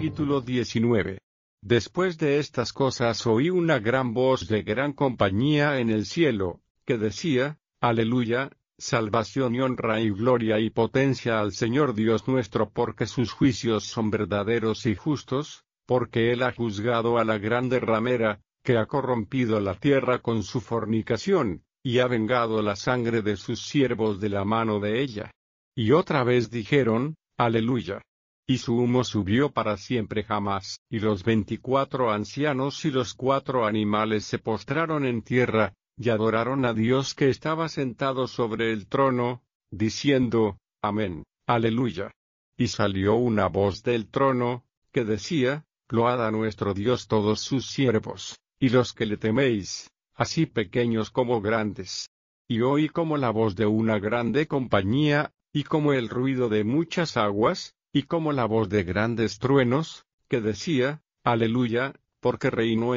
Capítulo 19. Después de estas cosas oí una gran voz de gran compañía en el cielo, que decía: Aleluya, salvación y honra y gloria y potencia al Señor Dios nuestro, porque sus juicios son verdaderos y justos, porque Él ha juzgado a la grande ramera, que ha corrompido la tierra con su fornicación, y ha vengado la sangre de sus siervos de la mano de ella. Y otra vez dijeron: Aleluya. Y su humo subió para siempre jamás, y los 24 ancianos y los 4 animales se postraron en tierra, y adoraron a Dios que estaba sentado sobre el trono, diciendo: Amén, Aleluya. Y salió una voz del trono, que decía: Load a nuestro Dios todos sus siervos, y los que le teméis, así pequeños como grandes. Y oí como la voz de una grande compañía, y como el ruido de muchas aguas, y como la voz de grandes truenos, que decía: Aleluya, porque reinó